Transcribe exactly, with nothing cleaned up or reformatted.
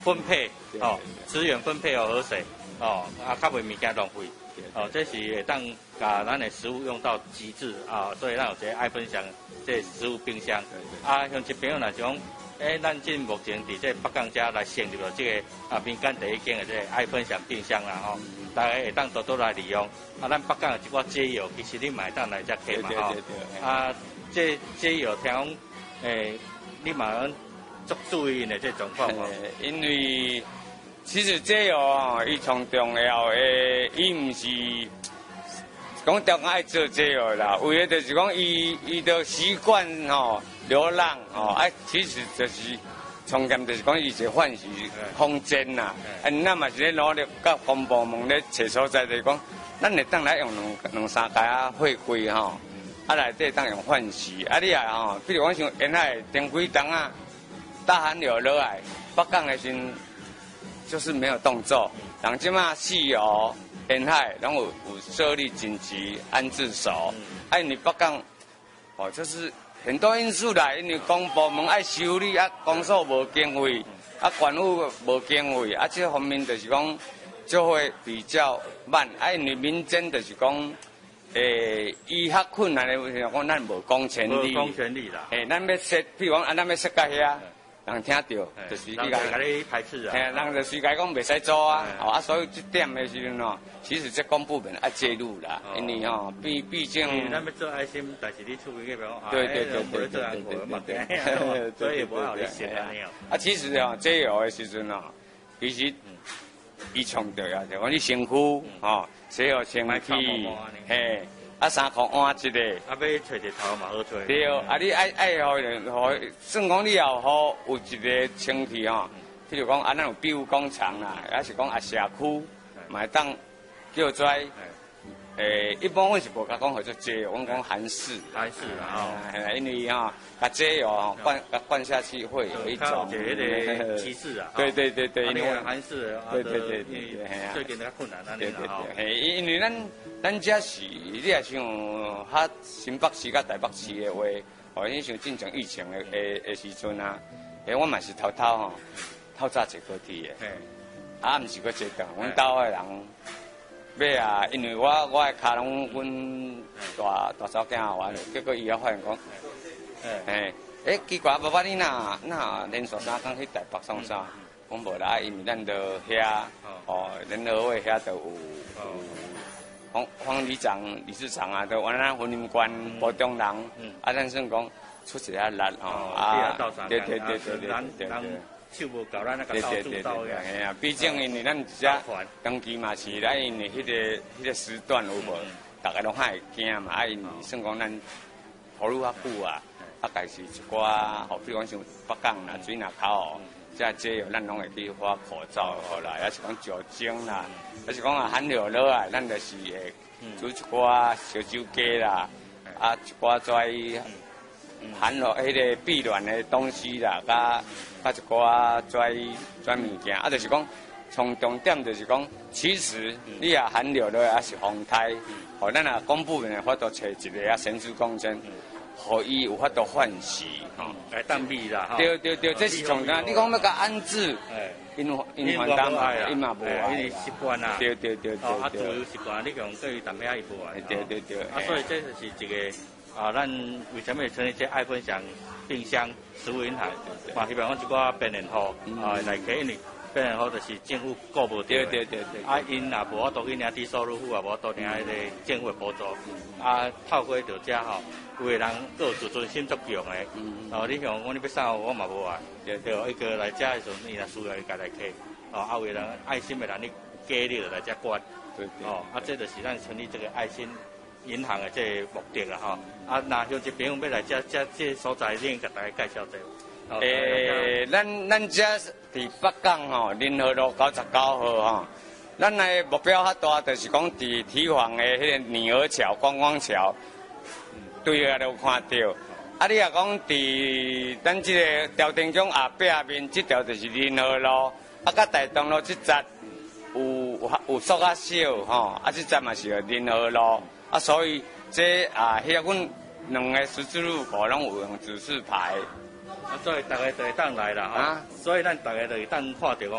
分配哦，资源分配哦河水哦，啊，较袂物件浪费。哦，这是会当把咱的食物用到极致啊，所以咱有一个爱分享这食物冰箱。啊，像一朋友若讲，诶，咱即目前伫这北港遮来成立了这个啊民间第一间的这个爱分享冰箱啦吼，大家会当多多来利用。啊，咱北港有一寡街友，其实你嘛会当来遮客嘛吼。啊，这街友听讲，诶，你嘛足注意的这状况吼。 因为。其实这哦，伊从重要诶，伊毋是讲中爱做这个啦，为了就是讲伊伊的习惯吼流浪吼，啊，其实就是重点就是讲伊一个唤醒空间呐。啊，咱嘛是咧努力，甲公部门咧找所在，就是讲咱会当来用两两三家啊会规吼，啊内底当用唤醒，啊你啊吼，比如讲像沿海停几冬啊，大寒流落来，北港诶时。就是没有动作，人即马西湖、沿海拢有有设立紧急安置所，啊，因为北港哦，就是很多因素啦，因为公部门爱修理，啊，公所无经费，啊，官府无经费，啊，这方面就是讲就会比较慢，啊，因为民间就是讲，诶，伊较困难的，就是讲咱无公权力， 无公权力啦， 诶，咱要设，比如讲啊，咱要设到遐。人听到，就是你讲，你排斥啊， 人就随家讲袂使做啊，哦啊，所以这点的时阵哦，其实这公部门要介入啦，因为哦，毕毕竟， 咱要做爱心，但是你出去个讲， 对对对对对对对，所以无好你写安尼哦。 啊，其实哦，这有的时阵哦，其实伊强调啊，就讲你身躯哦，洗好清气，嘿。啊，三箍换一个， 啊，要找一头嘛好找。 对，啊，你爱爱互人，互算讲你也好有一个清气吼，譬如讲啊，咱有庇护工厂啦，还是讲啊社区，嘛当叫做，诶，一般阮是无甲讲叫做街，阮讲韩式。 韩式啦， 哦，因为吼，甲街哦，灌甲灌下去会有一种一个歧视啊。 对对对对， 因为韩式， 对对对对， 最近较困难啊， 对对对，因为咱。咱这是，你也像较新北市甲台北市的话，哦，你像进前疫情的的的时阵啊，诶，我嘛是偷偷吼，透早坐高铁的，啊，毋是搁坐长，阮兜的人，要啊，因为我我的脚拢阮大大嫂囝玩，结果伊也发现讲，诶，诶，奇怪，爸爸你哪哪连续三工去台北上啥？讲无啦，因为咱着遐，哦，联合会遐着有。方方理长、理事长啊，都往咱婚姻关保中人，啊，咱算讲出一下力哦，啊，对对对对对对对， 手无够咱那个到处到个， 哎呀，毕竟因为咱遮登记嘛是，咱因为迄个迄个时段有无，大家拢较会惊嘛，啊，因为算讲咱投入较久啊，啊，家是一寡，好比讲像北港啦、水林口哦。这这有咱拢会去发口罩好啦，也是讲酒精啦，也是讲啊寒流落来，咱就是会煮一寡烧酒鸡啦，啊一寡跩含落迄个避暖的东西啦，甲甲一寡跩跩物件，啊就是讲从重点就是讲，其实你也寒流落也是风台，互咱啊公部门的法度找一个啊城市空间。互伊有法度唤醒，吼， 来当秘啦， 对对对，这是重点。你讲要甲安置，因因还当嘛，因嘛无啊， 因为习惯啦， 对对对对， 啊，自由习惯，你讲对于淡薄仔伊无啊， 对对对， 啊，所以这就是一个啊，咱为什么会成立这爱分享冰箱食物银行，嘛希望讲一寡病人户啊来去，因为病人户就是政府顾无到， 对对对对， 啊，因也无法度去领低收入户，也无法度领迄个政府的补助，啊，透过着遮吼。有个人个有自尊心足强的，哦，你像我你要啥我嘛无爱，对对，一个来遮的时候，伊若需要伊家来客，哦，啊有人爱心的人，你加你就来遮管，对对，哦，啊这就是咱成立这个爱心银行的这个目的啦，吼，啊，那像这朋友要来遮遮这所在，你甲大家介绍者。 诶，咱咱遮伫北港吼，联合路九十九号吼，咱的目标较大，就是讲伫堤防的迄个女儿桥、观光桥。对啊，都看到。啊，你若讲伫咱即个条定中后壁面，即条就是联合路，啊，甲大东路即节有有缩较少吼，啊，即节嘛是联合路，啊，所以这啊，迄个阮两个十字路口拢有用指示牌， 所以大家就会当来啦，啊，所以咱大家就会当看到讲。